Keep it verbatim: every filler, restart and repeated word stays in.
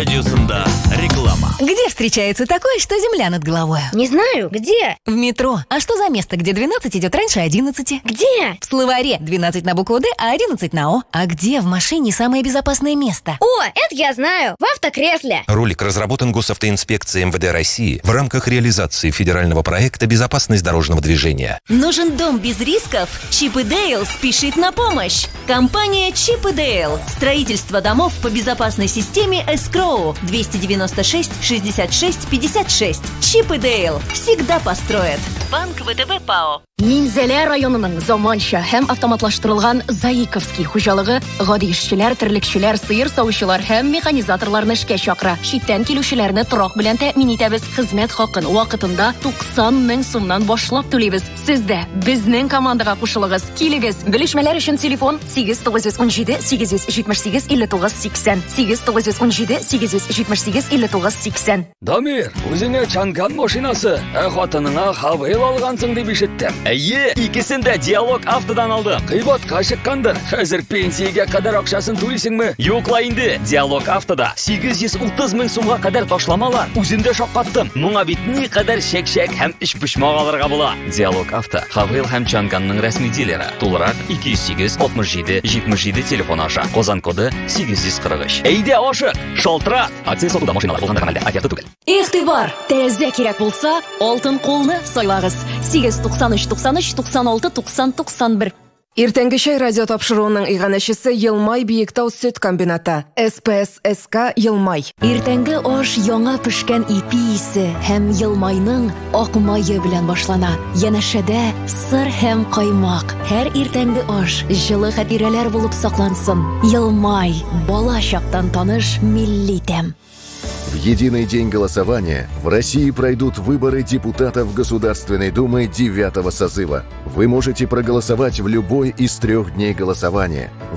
радиосында реклама. Где встречается такое, что земля над головой? Не знаю, где? В метро. А что за место, где двенадцать идет раньше одиннадцати? Где? В словаре. двенадцать на букву «Д», а одиннадцать на «О». А где в машине самое безопасное место? О, это я знаю. В автокресле. Ролик разработан Госавтоинспекцией эм вэ дэ России в рамках реализации федерального проекта «Безопасность дорожного движения». Нужен дом без рисков? Чип и Дейл спешит на помощь. Компания Чип и Дейл. Строительство домов по безопасной системе Escrow. двести девяносто шесть шестьдесят шесть пятьдесят шесть. Чип и Дейл всегда построят. Банк вэ тэ бэ ПАО. Минзәлә районының заманча һәм автоматлаштырылган Заиковский хуҗалыгы гади эшчеләр, терлекчеләр, сыер савучылар һәм механизаторларны эшкә чакыра. Читтән килүчеләрне торак белән тәэмин итәбез. Хезмәт хакын вакытында туксан мең сумнан башлап түлибез. Сез дә безнең командага кушылыгыз. Килегез. Белешмәләр өчен телефон сигез тугыз йөз унҗиде сигез йөз җитмеш сигез илле тугыз сиксән сигез тугыз йөз унҗиде сигез йөз җитмеш сигез илле тугыз сиксән. Дамир, үзеңә чанган машинасы, ә хатыныңа хавыл алгансың дип ишеттем. Әйе, икесен дә Диалог автодан алдым. Кыйбатка чыккандыр. Хәзер пенсиягә кадәр акчасын түлисеңме? Юкла инде, Диалог автода сигез йөз утыз мең сумга кадәр ташламалар. Үземдә шаккаттым. Моңа бит ни кадәр чәк-чәк һәм эш пошмак алырга була. Диалог авто Хавыл һәм Чанганның рәсми дилеры. Тулырак ике йөз сигез алтмыш җиде җитмеш җиде телефон аша. Казан коды сигез йөз кырык өч. Әйдә ашык, шалтыра. Акция сатуда машиналар булганда гамәлдә оферта түгел. Игътибар! Тәзә кирәк булса, алтын кулны сайлагыз. сигез туксан өч туксан өч туксан алты туксан туксан бер. Иртәнге чәй радио тапшыруының иганәчесе Елмай Биектау сөт комбинаты. эс пэ эс эс ка Елмай. Иртәнге аш яңа пешкән ипи исе һәм Елмайның ак мае белән башлана. Янәшәдә сыр һәм каймак. Һәр иртәнге аш җылы хатирәләр булып саклансын. Елмай, бала чактан таныш милли тәм. В единый день голосования в России пройдут выборы депутатов Государственной Думы девятого созыва. Вы можете проголосовать в любой из трех дней голосования.